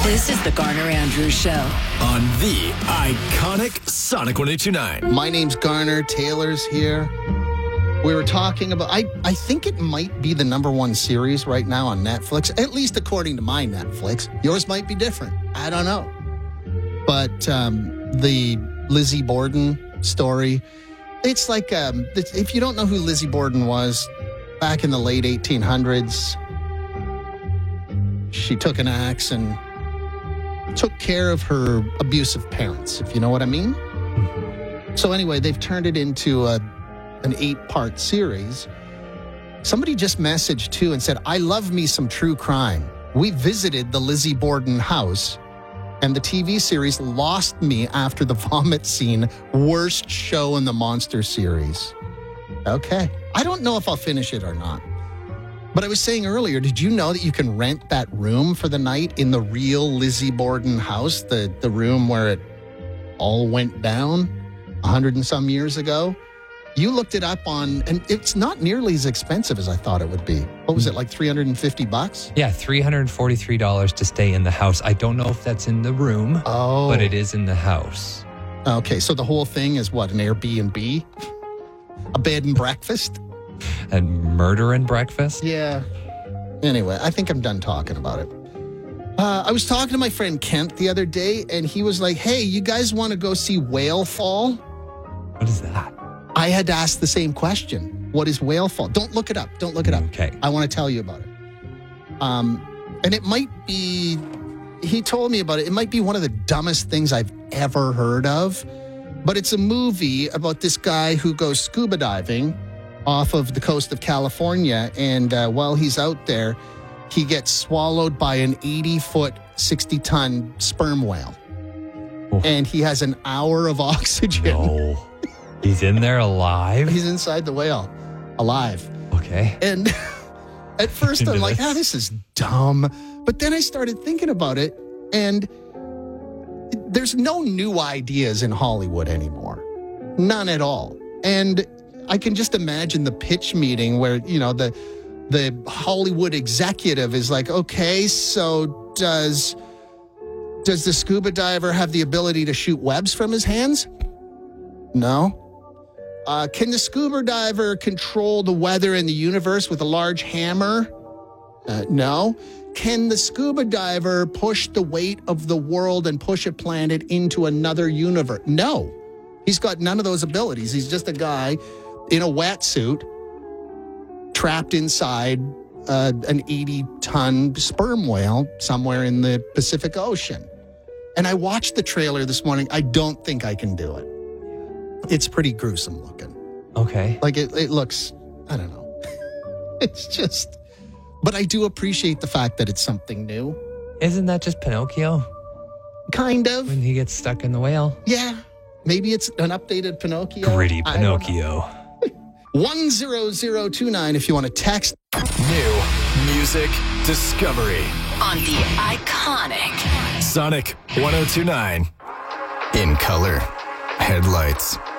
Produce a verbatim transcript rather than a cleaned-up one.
This is the Garner Andrews Show on the iconic Sonic one oh two nine. My name's Garner. Taylor's here. We were talking about, I, I think it might be the number one series right now on Netflix, at least according to my Netflix. Yours might be different. I don't know. But um, the Lizzie Borden story, it's like, um, if you don't know who Lizzie Borden was, back in the late eighteen hundreds, she took an axe and took care of her abusive parents, if you know what I mean. So anyway, they've turned it into a an eight-part series. Somebody just messaged, too, and said, I love me some true crime. We visited the Lizzie Borden house, and the T V series lost me after the vomit scene. Worst show in the Monster series. Okay. I don't know if I'll finish it or not. But I was saying earlier, did you know that you can rent that room for the night in the real Lizzie Borden house, the, the room where it all went down a hundred and some years ago? You looked it up on, and it's not nearly as expensive as I thought it would be. What was it, like three hundred fifty bucks? Yeah, three hundred forty-three dollars to stay in the house. I don't know if that's in the room, oh. but it is in the house. Okay, so the whole thing is what, an Airbnb? A bed and breakfast? And murder and breakfast? Yeah. Anyway, I think I'm done talking about it. Uh, I was talking to my friend Kent the other day, and he was like, hey, you guys want to go see Whale Fall? What is that? I had to ask the same question. What is Whale Fall? Don't look it up. Don't look it up. Okay. I want to tell you about it. Um, and it might be, he told me about it. It might be one of the dumbest things I've ever heard of. But it's a movie about this guy who goes scuba diving off of the coast of California. And uh, while he's out there, he gets swallowed by an eighty-foot, sixty-ton sperm whale. Oh. And he has an hour of oxygen. No. He's in there alive? He's inside the whale, alive. Okay. And at first I'm like, ah, this is dumb. But then I started thinking about it, and there's no new ideas in Hollywood anymore. None at all. And I can just imagine the pitch meeting where, you know, the the Hollywood executive is like, okay, so does does the scuba diver have the ability to shoot webs from his hands? No. Uh, can the scuba diver control the weather in the universe with a large hammer? Uh, no. Can the scuba diver push the weight of the world and push a planet into another universe? No. He's got none of those abilities. He's just a guy in a wetsuit trapped inside uh, an eighty-ton sperm whale somewhere in the Pacific Ocean. And I watched the trailer this morning. I don't think I can do it. It's pretty gruesome looking. Okay. Like it, it looks, I don't know. It's just, but I do appreciate the fact that it's something new. Isn't that just Pinocchio? Kind of. When he gets stuck in the whale? Yeah. Maybe it's an updated Pinocchio. Gritty Pinocchio. one zero zero two nine if you want to text. New music discovery on the iconic Sonic one oh two nine. In color. Headlights.